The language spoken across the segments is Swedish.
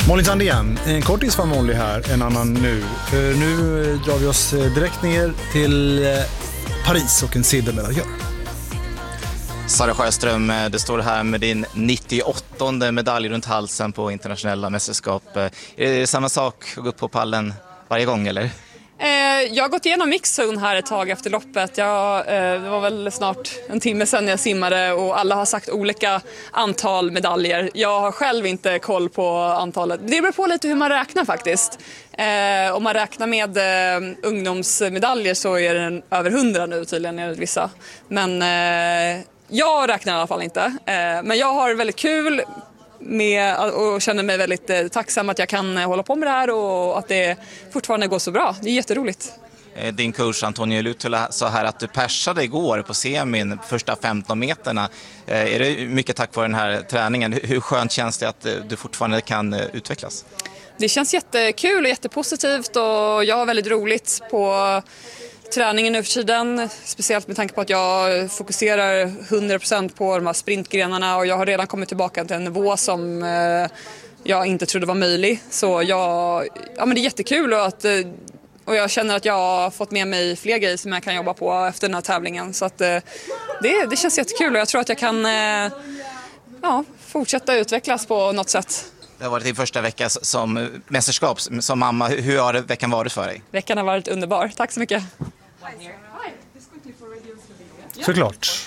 Molly Sandén, en kortis var Molly här, en annan nu. Nu drar vi oss direkt ner till Paris och en silvermedaljör. Sara Sjöström, det står här med din 98:e medalj runt halsen på internationella mästerskap. Är det samma sak att gå upp på pallen varje gång eller? Jag har gått igenom mixzone här ett tag efter loppet. Det var väl snart en timme sedan jag simmade och alla har sagt olika antal medaljer. Jag har själv inte koll på antalet. Det beror på lite hur man räknar faktiskt. Om man räknar med ungdomsmedaljer så är den över 100 nu tydligen enligt vissa. Men jag räknar i alla fall inte. Men jag har väldigt kul med och känner mig väldigt tacksam att jag kan hålla på med det här och att det fortfarande går så bra. Det är jätteroligt. Din coach Antonio Lutula sa här att du persade igår på semin första 15 meterna. Är det mycket tack vare den här träningen? Hur skönt känns det att du fortfarande kan utvecklas? Det känns jättekul och jättepositivt och jag har väldigt roligt på träningen nu för tiden, speciellt med tanke på att jag fokuserar 100% på de här sprintgrenarna och jag har redan kommit tillbaka till en nivå som jag inte trodde var möjlig. Så men det är jättekul och jag känner att jag har fått med mig fler grejer som jag kan jobba på efter den här tävlingen. Så att det känns jättekul och jag tror att jag kan fortsätta utvecklas på något sätt. Det har varit din första vecka som mästerskap, som mamma. Hur har veckan varit för dig? Veckan har varit underbar. Tack så mycket. Såklart.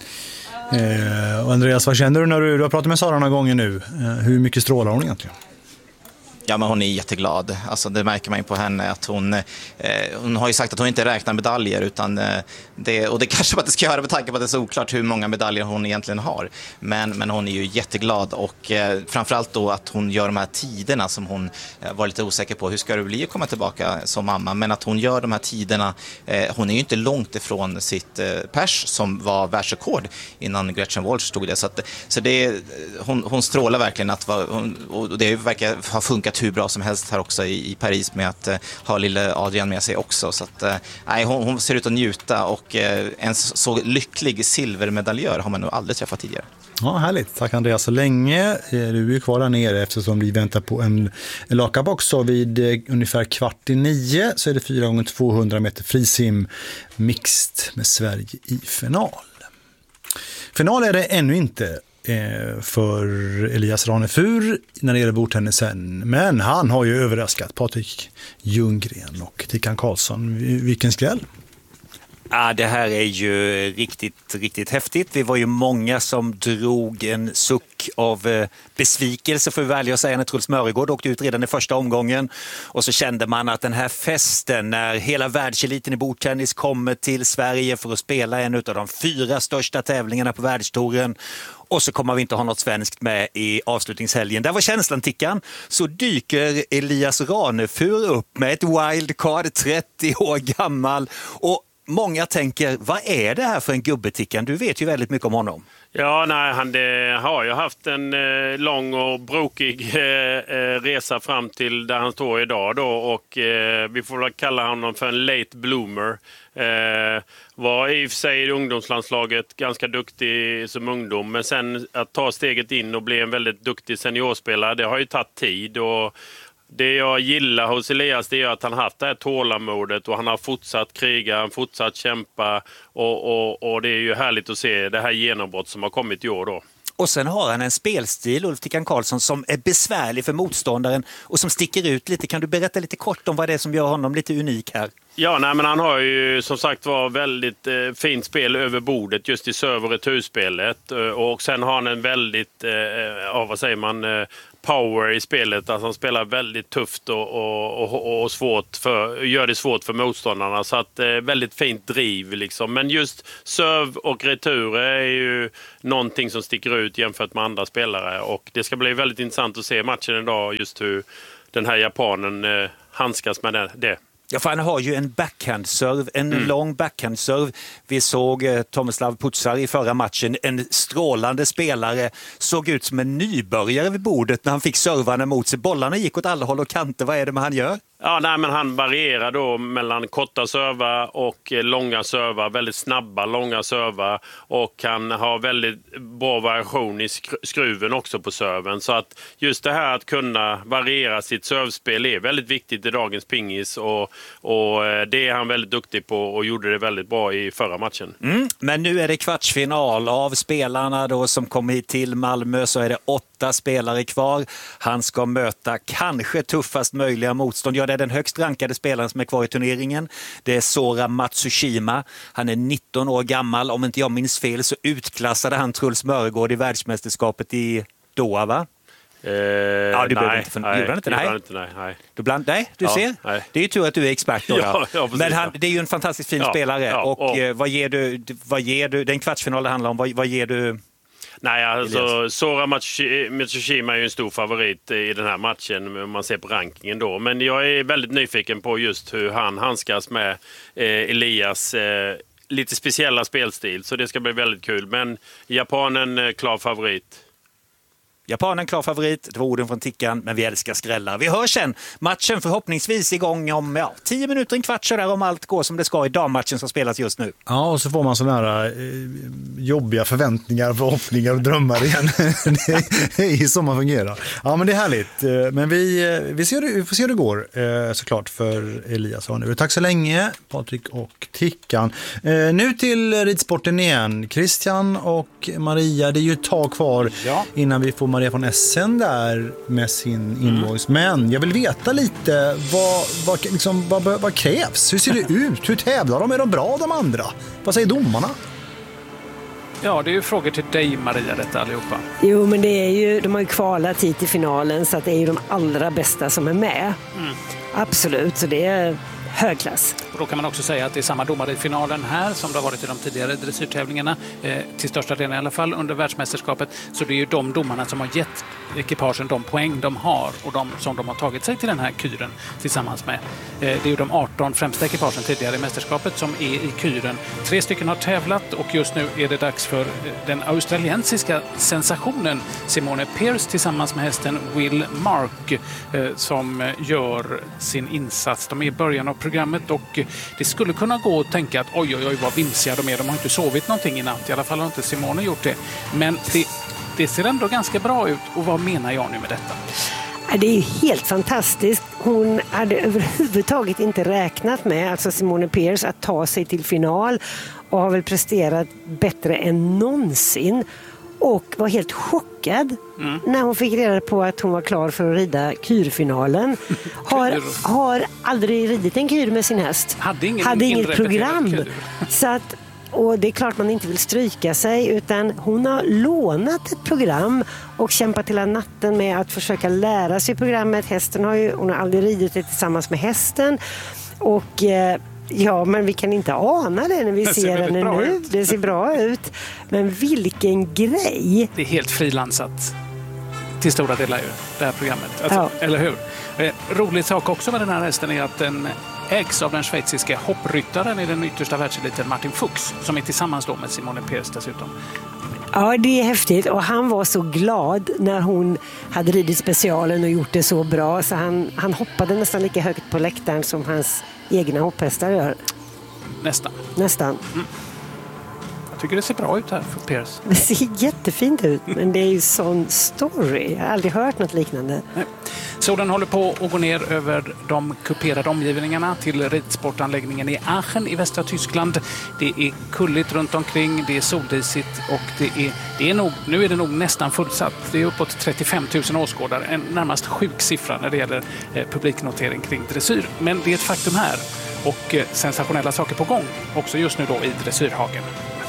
Och Andreas, vad känner du när du har pratat med Sara några gånger nu? Hur mycket strålar hon egentligen? Ja, men hon är jätteglad. Alltså, det märker man ju på henne att hon har ju sagt att hon inte räknar medaljer utan det kanske att det ska göra med tanke på att det är så oklart hur många medaljer hon egentligen har. Men hon är ju jätteglad och framförallt då att hon gör de här tiderna som hon var lite osäker på. Hur ska det bli att komma tillbaka som mamma? Men att hon gör de här tiderna, hon är ju inte långt ifrån sitt pers som var världsrekord innan Gretchen Walsh stod det. Så hon strålar verkligen och det verkar ha funkat hur bra som helst här också i Paris med att ha lille Adrian med sig också. Så att, hon ser ut att njuta och en så lycklig silvermedaljör har man nog aldrig träffat tidigare. Ja, härligt. Tack Andreas så länge. Du är kvar där nere eftersom vi väntar på en lakabox. Så vid ungefär 8:45 så är det 4x200 meter frisim mixed med Sverige i final. Final är det ännu inte för Elias Ranefur när det gäller bordtennisen. Men han har ju överraskat Patrik Ljunggren och Tickan Karlsson. Vilken skräll! Ja, det här är ju riktigt, riktigt häftigt. Vi var ju många som drog en suck av besvikelse för att välja att säga när Truls Mörgård åkte ut redan i första omgången. Och så kände man att den här festen när hela världseliten i bordtennis kommer till Sverige för att spela en av de 4 största tävlingarna på världstouren. Och så kommer vi inte ha något svenskt med i avslutningshelgen. Där var känslan, Tickan. Så dyker Elias Ranefur upp med ett wildcard 30 år gammal och många tänker, vad är det här för en gubbe, Tickan? Du vet ju väldigt mycket om honom. Ja, nej, han har ju haft en lång och brokig resa fram till där han står idag då och vi får väl kalla honom för en late bloomer. Var i och för sig i ungdomslandslaget ganska duktig som ungdom, men sen att ta steget in och bli en väldigt duktig seniorspelare, det har ju tagit tid och det jag gillar hos Elias det är att han har haft det här tålamodet och han har fortsatt kriga, han fortsatt kämpa och det är ju härligt att se det här genombrott som har kommit i år då. Och sen har han en spelstil, Ulf Tickan Karlsson, som är besvärlig för motståndaren och som sticker ut lite. Kan du berätta lite kort om vad det är som gör honom lite unik här? Ja, nej, men han har ju som sagt var väldigt fint spel över bordet just i serv- och returspelet och sen har han en väldigt, power i spelet. Alltså han spelar väldigt tufft och gör det svårt för motståndarna. Så att väldigt fint driv liksom. Men just serv och retur är ju någonting som sticker ut jämfört med andra spelare. Och det ska bli väldigt intressant att se matchen idag just hur den här japanen handskas med det. Ja, för han har ju en backhandserve, en lång backhandserve. Vi såg Tomislav Putsar i förra matchen, en strålande spelare, såg ut som en nybörjare vid bordet när han fick servarna mot sig. Bollarna gick åt alla håll och kanter. Vad är det med han gör? Ja, nej, men han varierar då mellan korta servar och långa servar, väldigt snabba långa servar, och han har väldigt bra variation i skruven också på serven. Så att just det här att kunna variera sitt servspel är väldigt viktigt i dagens pingis, och det är han väldigt duktig på och gjorde det väldigt bra i förra matchen. Men nu är det kvartsfinal. Av spelarna då som kom hit till Malmö så är det 8 spelare kvar. Han ska möta kanske tuffast möjliga motstånd. Ja, det är den högst rankade spelaren som är kvar i turneringen. Det är Sora Matsushima. Han är 19 år gammal. Om inte jag minns fel så utklassade han Truls Mörgård i världsmästerskapet i Doha, va? Ja, du behöver inte nej. Du ser. Nej. Det är ju tur att du är expert då. Ja, men det är ju en fantastiskt fin spelare. Ja, och vad ger du? Den kvartsfinal det handlar om. Vad ger du? Nej, alltså Sora Matsushima är ju en stor favorit i den här matchen om man ser på rankingen då. Men jag är väldigt nyfiken på just hur han handskas med Elias lite speciella spelstil. Så det ska bli väldigt kul. Men japanen klar favorit. Japanen klar favorit, det var orden från Tickan, men vi älskar skrällar. Vi hörs sen. Matchen förhoppningsvis igång om 10 minuter, en kvart så där, om allt går som det ska i dammatchen som spelas just nu. Ja, och så får man sådana här jobbiga förväntningar, förhoppningar och drömmar igen. Det är så man fungerar. Ja, men det är härligt. Men vi får se hur det går såklart för Elias och nu. Tack så länge, Patrik och Tickan. Nu till ridsporten igen. Christian och Maria, det är ju ett tag kvar innan vi får Maria från Essen där med sin invoice. Men jag vill veta lite vad krävs? Hur ser det ut? Hur tävlar de? Är de bra de andra? Vad säger domarna? Ja, det är ju frågor till dig, Maria, detta allihopa. Jo, men det är ju, de har ju kvalat hit till finalen, så att det är ju de allra bästa som är med. Absolut, så det är högklass. Och då kan man också säga att det är samma domare i finalen här som det har varit i de tidigare dressyrtävlingarna, till största delen i alla fall under världsmästerskapet. Så det är ju de domarna som har gett ekipagen de poäng de har och de som de har tagit sig till den här kyren tillsammans med. Det är ju de 18 främsta ekipagen tidigare i mästerskapet som är i kyren. 3 stycken har tävlat och just nu är det dags för den australiensiska sensationen Simone Pearce tillsammans med hästen Will Mark som gör sin insats. De är i början av programmet och det skulle kunna gå att tänka att oj vad vinsiga de är. De har inte sovit någonting i natt. I alla fall har inte Simone gjort det. Men det ser ändå ganska bra ut. Och vad menar jag nu med detta? Det är ju helt fantastiskt. Hon hade överhuvudtaget inte räknat med, alltså Simone Pearce, att ta sig till final och har väl presterat bättre än någonsin. Och var helt chockad när hon fick reda på att hon var klar för att rida kyrfinalen. Har aldrig ridit en kyr med sin häst. Hade inget program. Så att, och det är klart man inte vill stryka sig, utan hon har lånat ett program och kämpat hela natten med att försöka lära sig programmet. Hon har aldrig ridit det tillsammans med hästen. Och ja, men vi kan inte ana det när vi ser henne nu. Det ser bra ut. Men vilken grej! Det är helt frilansat till stora delar ju, det här programmet. Alltså, eller hur? Rolig sak också med den här hästen är att den ägs av den schweiziska hoppryttaren i den yttersta världseliten Martin Fuchs, som är tillsammans då med Simone Pearce dessutom. Ja, det är häftigt. Och han var så glad när hon hade ridit specialen och gjort det så bra. Så han hoppade nästan lika högt på läktaren som hans egna hopphästar gör. Nästan. Jag tycker det ser bra ut här för Pearce. Det ser jättefint ut, men det är ju sån story. Jag har aldrig hört något liknande. Nej. Solen håller på att gå ner över de kuperade omgivningarna till ridsportanläggningen i Aachen i västra Tyskland. Det är kulligt runt omkring, det är soldisigt och nu är det nog nästan fullsatt. Det är uppåt 35 000 åskådare, en närmast sjuk siffra när det gäller publiknotering kring dressyr. Men det är ett faktum här och sensationella saker på gång, också just nu då i dressyrhagen.